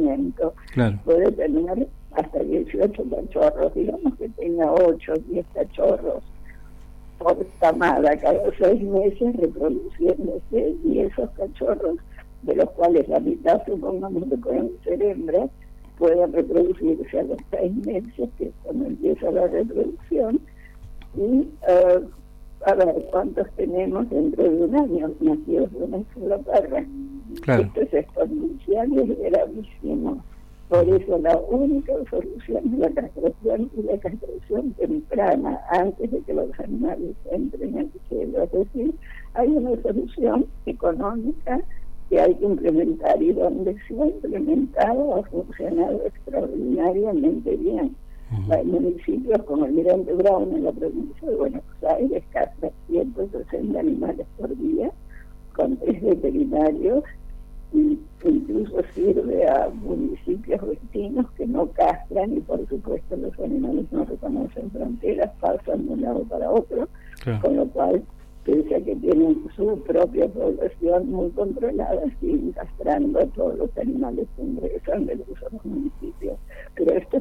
nacimiento. Claro. Puede tener hasta 18 cachorros, digamos que tenga 8 o 10 cachorros por camada cada 6 meses reproduciéndose, y esos cachorros, de los cuales la mitad supongamos que pueden ser hembras, pueden reproducirse a los 6 meses, que es cuando empieza la reproducción, y a ver cuántos tenemos dentro de un año nacidos de una sola perra. Claro. Esto es exponencial y es gravísimo. Por eso la única solución es la castración, y la castración temprana, antes de que los animales entren en el cielo. Es decir, hay una solución económica que hay que implementar, y donde se ha implementado ha funcionado extraordinariamente bien. Hay municipios como Almirante Brown en la provincia de Buenos Aires castra 160 animales por día con 3 veterinarios, y incluso sirve a municipios vecinos que no castran, y por supuesto los animales no reconocen fronteras, pasan de un lado para otro, Claro. con lo cual, pese a que tienen su propia población muy controlada, siguen castrando a todos los animales que ingresan de los municipios. Pero esto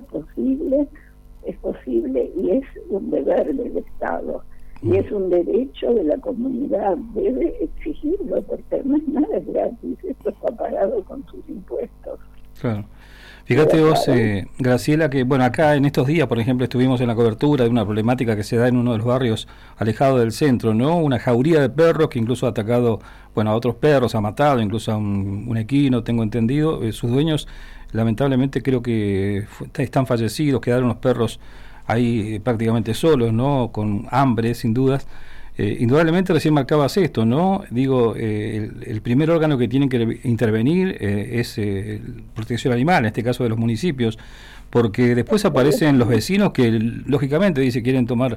es posible y es un deber del Estado, y es un derecho de la comunidad, debe exigirlo, porque no es nada gratis, esto está pagado con sus impuestos. Claro. Fíjate vos, Graciela, que bueno, acá en estos días, por ejemplo, estuvimos en la cobertura de una problemática que se da en uno de los barrios alejados del centro, ¿no? Una jauría de perros que incluso ha atacado, bueno, a otros perros, ha matado incluso a un equino, tengo entendido. Sus dueños, lamentablemente, creo que están fallecidos, quedaron los perros ahí prácticamente solos, ¿no? Con hambre, sin dudas. Indudablemente recién marcabas esto, ¿no? Digo, el primer órgano que tiene que intervenir es protección animal, en este caso de los municipios, porque después aparecen los vecinos que lógicamente dice quieren tomar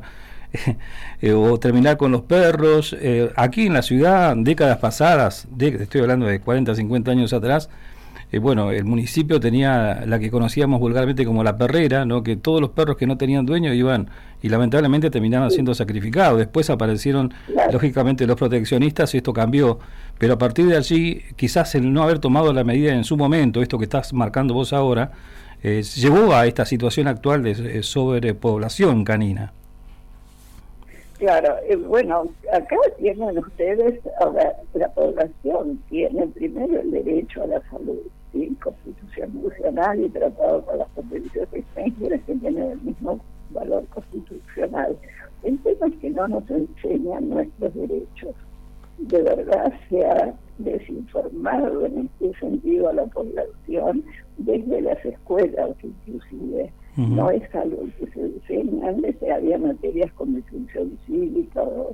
o terminar con los perros. Aquí en la ciudad, décadas pasadas, estoy hablando de 40, 50 años atrás, bueno, el municipio tenía la que conocíamos vulgarmente como la perrera, ¿no? Que todos los perros que no tenían dueño iban y lamentablemente terminaban siendo sacrificados. Después aparecieron, lógicamente, los proteccionistas y esto cambió. Pero a partir de allí, quizás el no haber tomado la medida en su momento, esto que estás marcando vos ahora, llevó a esta situación actual de sobrepoblación canina. Claro, bueno, acá tienen ustedes, ahora la población tiene primero el derecho a la salud, ¿sí? Constitucional y tratado por las potencias extranjeras que tienen el mismo valor constitucional. El tema es que no nos enseñan nuestros derechos. De verdad se ha desinformado en este sentido a la población desde las escuelas inclusive. No es algo que se enseña. Antes había materias como instrucción cívica o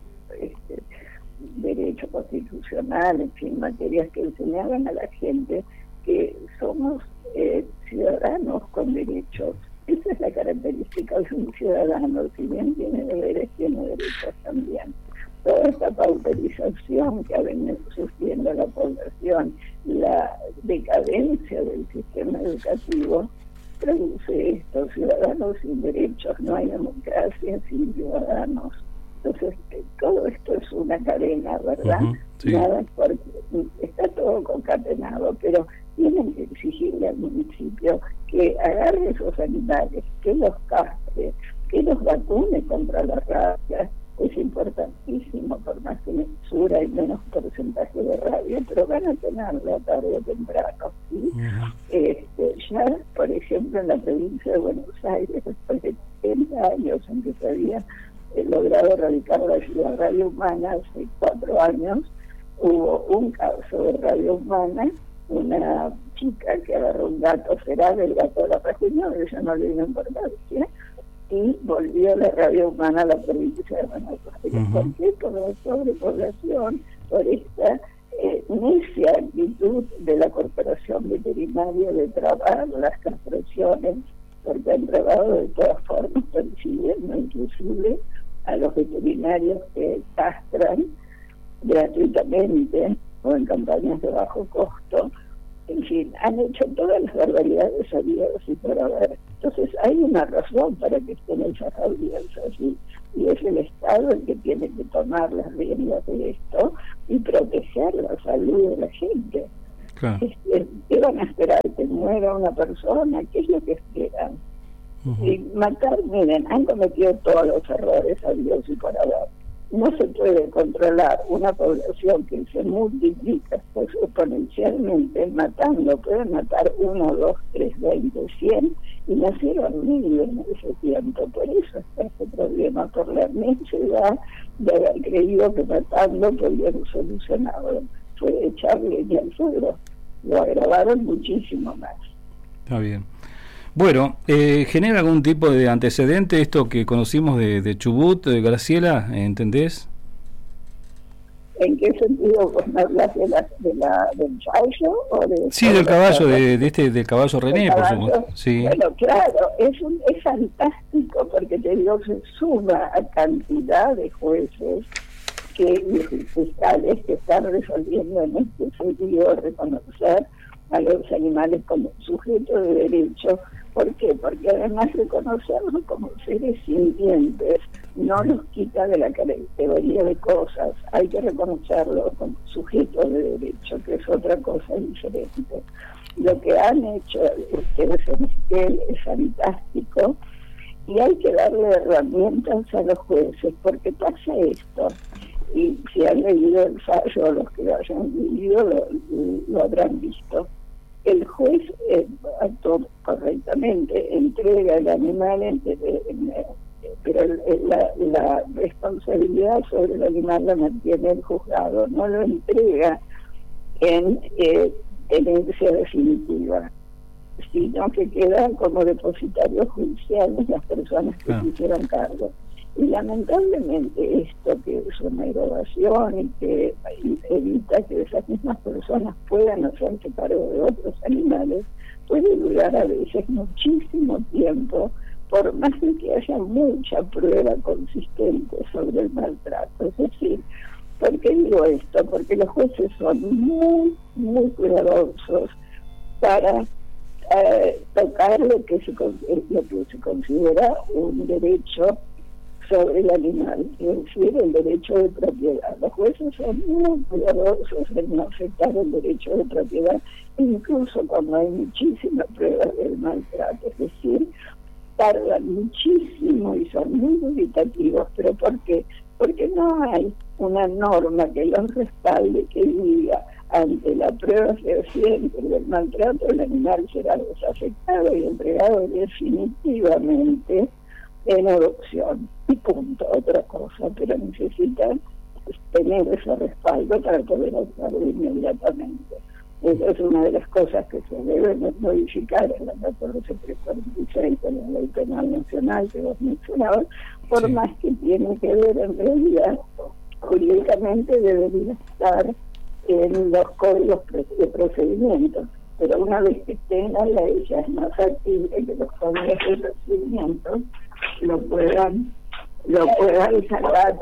derecho constitucional, en fin, materias que enseñaban a la gente que somos ciudadanos con derechos. Esa es la característica de un ciudadano, si bien tiene deberes, tiene derechos también. Toda esta pauperización que ha venido sufriendo la población, la decadencia del sistema educativo, produce esto: ciudadanos sin derechos, no hay democracia sin ciudadanos. Entonces, todo esto es una cadena, ¿verdad? Sí. Nada, porque está todo concatenado, pero tienen que exigirle al municipio que agarre esos animales, que los castre, que los vacune contra la rabia. Es importantísimo, por más que mensura y menos porcentaje de rabia, pero van a tenerla tarde o temprano, ¿sí? Ya, por ejemplo, en la provincia de Buenos Aires, después de 30 años en que se había logrado erradicar la rabia humana, hace 4 años, hubo un caso de rabia humana, una chica que agarró un gato feral, el gato la rasguñó, ella no le dio importancia, y volvió la rabia humana a la provincia de Buenos Aires. ¿Por qué? Por la sobrepoblación, por esta necia actitud de la Corporación Veterinaria de trabar las castraciones, porque han trabado de todas formas, persiguiendo inclusive a los veterinarios que castran gratuitamente o en campañas de bajo costo. En fin, han hecho todas las barbaridades habidas y por haber. Entonces hay una razón para que estén esas audiencias allí, y es el Estado el que tiene que tomar las riendas de esto y proteger la salud de la gente. Claro. ¿Qué van a esperar? Que muera una persona, ¿qué es lo que esperan? Uh-huh. Y matar, miren, han cometido todos los errores a Dios y por haber. No se puede controlar una población que se multiplica pues, exponencialmente matando. Pueden matar 1, 2, 3, 20, 100 y nacieron miles en ese tiempo. Por eso está este problema, por la necesidad de haber creído que matando podían solucionarlo. Fue echar leña al fuego. Lo agravaron muchísimo más. Está bien. Bueno, ¿genera algún tipo de antecedente esto que conocimos de Chubut, de Graciela, ¿entendés? ¿En qué sentido vos me hablas del caballo? O sí, del caballo, del caballo René, por supuesto. Sí. Bueno, claro, es fantástico porque te digo, se suma a cantidad de jueces y fiscales que están resolviendo en este sentido reconocer a los animales como sujetos de derecho. ¿Por qué? Porque además reconocerlos como seres sintientes no los quita de la categoría de cosas. Hay que reconocerlos como sujetos de derecho, que es otra cosa diferente. Lo que han hecho es fantástico y hay que darle herramientas a los jueces, porque pasa esto. Y si han leído el fallo, los que lo hayan leído lo habrán visto. El juez actuó correctamente, entrega el animal, pero la responsabilidad sobre el animal la mantiene el juzgado, no lo entrega en tenencia definitiva, sino que quedan como depositarios judiciales las personas que se hicieron cargo. Y lamentablemente esto, que es una erogación y que evita que esas mismas personas puedan hacerse cargo de otros animales, puede durar a veces muchísimo tiempo, por más de que haya mucha prueba consistente sobre el maltrato. Es decir, ¿por qué digo esto? Porque los jueces son muy, muy cuidadosos para tocar lo que se considera un derecho sobre el animal, es decir, el derecho de propiedad. Los jueces son muy cuidadosos en no afectar el derecho de propiedad, incluso cuando hay muchísimas pruebas del maltrato, es decir, tardan muchísimo y son muy dubitativos. ¿Pero por qué? Porque no hay una norma que los respalde, que diga, ante la prueba fehaciente del maltrato, el animal será desafectado y entregado definitivamente en adopción, y punto, otra cosa, pero necesitan tener ese respaldo para poder actuar inmediatamente. Esa es una de las cosas que se deben modificar en la 14346 de la Ley Penal Nacional que vos mencionabas, por más que tiene que ver en realidad, jurídicamente debería estar en los códigos de procedimientos, pero una vez que tengan la ley ya es más factible que los códigos de procedimientos lo puedan salvar.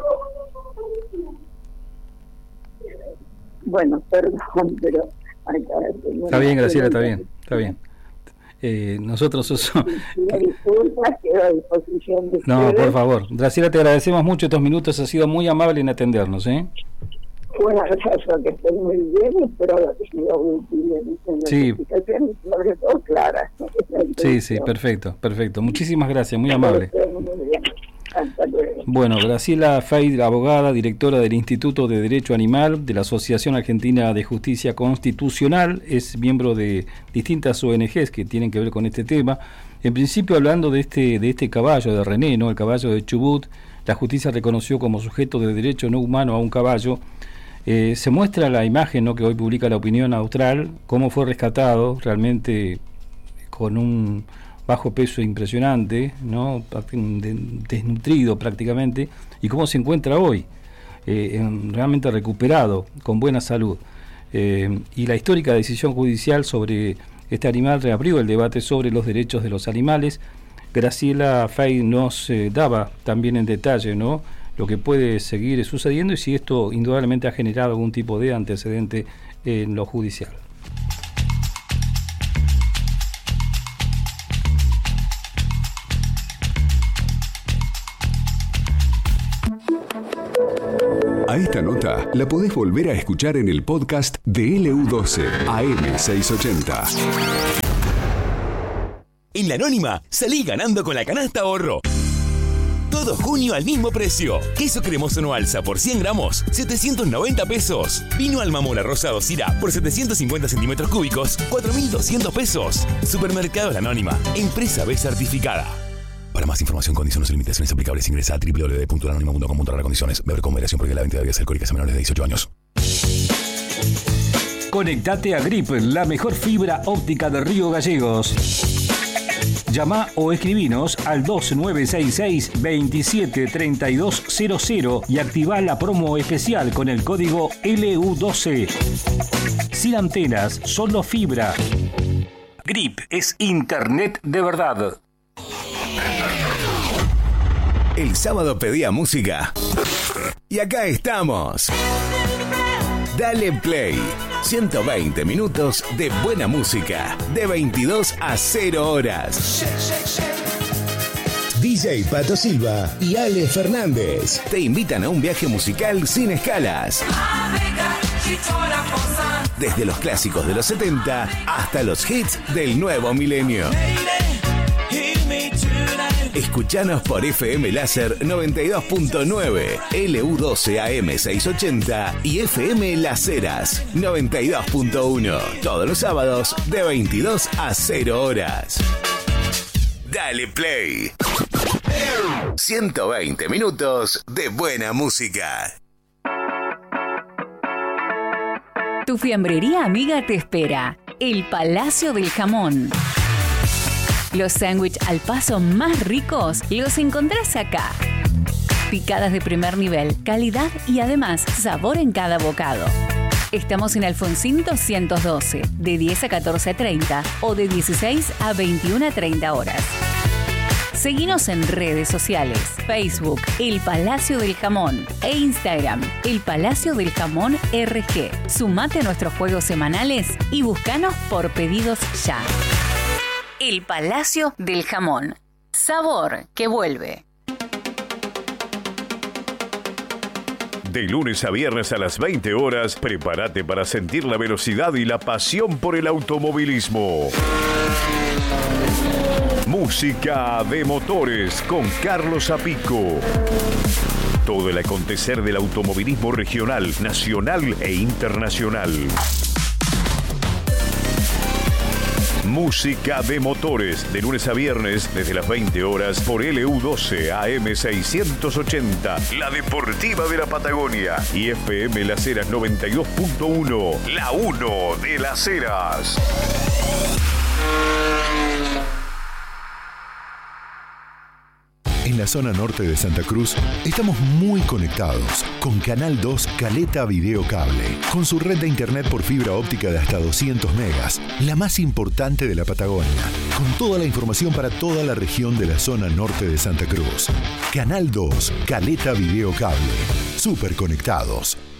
Bueno, perdón, pero está bien, Graciela, está bien. Nosotros disculpas, quedo a disposición de no, ustedes. por favor, Graciela, te agradecemos mucho estos minutos, has sido muy amable en atendernos, Un abrazo, que estén muy bien, espero que sea útil en la explicación y sobre todo clara. Sí, perfecto. Muchísimas gracias, muy amable. Muy bien. Hasta luego. Bueno, Graciela Fey, abogada, directora del Instituto de Derecho Animal de la Asociación Argentina de Justicia Constitucional, es miembro de distintas ONGs que tienen que ver con este tema. En principio, hablando de este caballo de René, ¿no? El caballo de Chubut, la justicia reconoció como sujeto de derecho no humano a un caballo. Se muestra la imagen, ¿no?, que hoy publica La Opinión Austral, cómo fue rescatado realmente con un bajo peso impresionante, ¿no?, desnutrido prácticamente, y cómo se encuentra hoy, realmente recuperado, con buena salud. Y la histórica decisión judicial sobre este animal reabrió el debate sobre los derechos de los animales. Graciela Fey nos daba también en detalle, ¿no?, lo que puede seguir sucediendo y si esto indudablemente ha generado algún tipo de antecedente en lo judicial. A esta nota la podés volver a escuchar en el podcast de LU12 AM680. En La Anónima, salí ganando con la canasta ahorro. Todo junio al mismo precio. Queso cremoso no alza por 100 gramos, 790 pesos. Vino Alma Mora rosado Syrah por 750 centímetros cúbicos, 4.200 pesos. Supermercado La Anónima, empresa B certificada. Para más información, condiciones y limitaciones aplicables, ingresa a www.lanonima.com/condiciones. Beber con moderación porque la venta de bebidas alcohólicas a menores de 18 años. Conectate a Grip, la mejor fibra óptica de Río Gallegos. Llama o escribinos al 2966-273200 y activa la promo especial con el código LU12. Sin antenas, solo fibra. Grip es internet de verdad. El sábado pedía música. Y acá estamos. Dale Play. 120 minutos de buena música. De 22 a 0 horas. DJ Pato Silva y Ale Fernández te invitan a un viaje musical sin escalas. Desde los clásicos de los 70 hasta los hits del nuevo milenio. Escuchanos por FM Láser 92.9, LU12 AM 680 y FM Las Heras 92.1. Todos los sábados de 22 a 0 horas. Dale Play. 120 minutos de buena música. Tu fiambrería amiga te espera. El Palacio del Jamón. Los sándwiches al paso más ricos los encontrás acá. Picadas de primer nivel, calidad y además sabor en cada bocado. Estamos en Alfonsín 212, de 10 a 14:30 o de 16 a 21:30 horas. Seguinos en redes sociales, Facebook, El Palacio del Jamón e Instagram, El Palacio del Jamón RG. Sumate a nuestros juegos semanales y búscanos por pedidos ya. El Palacio del Jamón. Sabor que vuelve. De lunes a viernes a las 20 horas, prepárate para sentir la velocidad y la pasión por el automovilismo. Música de motores con Carlos Apico. Todo el acontecer del automovilismo regional, nacional e internacional. Música de motores, de lunes a viernes desde las 20 horas por LU12 AM 680, la deportiva de la Patagonia, y FM Las Heras 92.1, la 1 de Las Heras. En la zona norte de Santa Cruz estamos muy conectados con Canal 2 Caleta Video Cable, con su red de internet por fibra óptica de hasta 200 megas, la más importante de la Patagonia, con toda la información para toda la región de la zona norte de Santa Cruz. Canal 2 Caleta Video Cable, súper conectados.